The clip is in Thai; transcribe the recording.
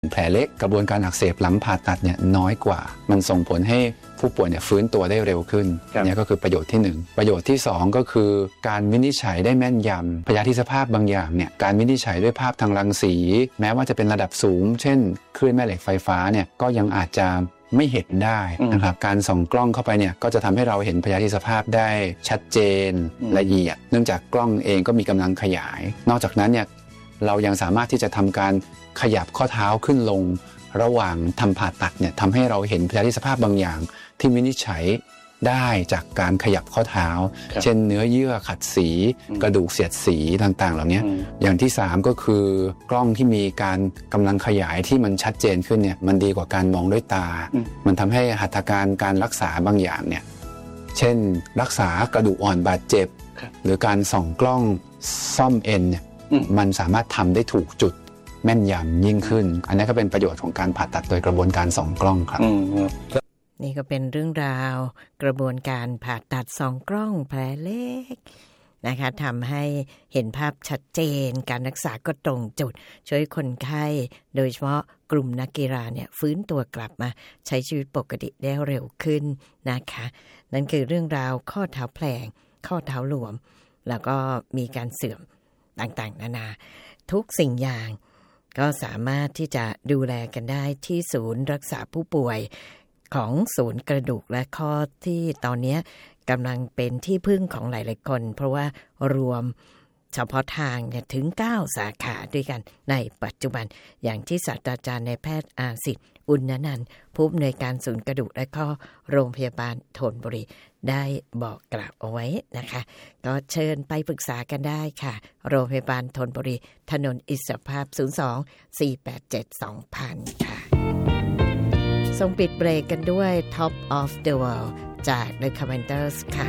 แผลเล็กกระบวนการอักเสบหลังผ่าตัดเนี่ยน้อยกว่ามันส่งผลให้ผู้ป่วยเนี่ยฟื้นตัวได้เร็วขึ้นนี่ก็คือประโยชน์ที่1ประโยชน์ที่2ก็คือการวินิจฉัยได้แม่นยำพยาธิสภาพบางอย่างเนี่ยการวินิจฉัยด้วยภาพทางรังสีแม้ว่าจะเป็นระดับสูงเช่นคลื่นแม่เหล็กไฟฟ้าเนี่ยก็ยังอาจจะไม่เห็นได้นะครับการส่องกล้องเข้าไปเนี่ยก็จะทำให้เราเห็นพยาธิสภาพได้ชัดเจนละเอียดเนื่องจากกล้องเองก็มีกำลังขยายนอกจากนั้นเนี่ยเรายังสามารถที่จะทำการขยับข้อเท้าขึ้นลงระหว่างทำผ่าตัดเนี่ยทำให้เราเห็นพยาธิสภาพบางอย่างที่วินิจฉัยได้จากการขยับข้อเท้าเช่นเนื้อเยื่อขัดสีกระดูกเสียดสีต่างๆเหล่านี้อย่างที่3ก็คือกล้องที่มีการกำลังขยายที่มันชัดเจนขึ้นเนี่ยมันดีกว่าการมองด้วยตามันทำให้หัตถการรักษาบางอย่างเนี่ยเช่นรักษากระดูกอ่อนบาดเจ็บหรือการส่องกล้องซ่อมเอ็นเนี่ยมันสามารถทำได้ถูกจุดแม่นยำยิ่งขึ้นอันนี้ก็เป็นประโยชน์ของการผ่าตัดโดยกระบวนการส่องกล้องครับนี่ก็เป็นเรื่องราวกระบวนการผ่าตัดส่องกล้องแผลเล็กนะคะทำให้เห็นภาพชัดเจนการรักษาก็ตรงจุดช่วยคนไข้โดยเฉพาะกลุ่มนักกีฬาเนี่ยฟื้นตัวกลับมาใช้ชีวิตปกติได้เร็วขึ้นนะคะนั่นคือเรื่องราวข้อเท้าแผลงข้อเท้าหลวมแล้วก็มีการเสื่อมต่างๆนานาทุกสิ่งอย่างก็สามารถที่จะดูแลกันได้ที่ศูนย์รักษาผู้ป่วยของศูนย์กระดูกและข้อที่ตอนนี้กำลังเป็นที่พึ่งของหลายๆคนเพราะว่ารวมเฉพาะทางเนี่ยถึง9สาขาด้วยกันในปัจจุบันอย่างที่ศาสตราจารย์นายแพทย์อาสิทธิ์อุณนันท์ผู้อำนวยการศูนย์กระดูกและข้อโรงพยาบาลธนบุรีได้บอกกล่าวเอาไว้นะคะก็เชิญไปปรึกษากันได้ค่ะโรงพยาบาลธนบุรีถนนอิสรภาพ02-487-2000ค่ะส่งปิดเบรกกันด้วย Top of the World จาก The Carpenters ค่ะ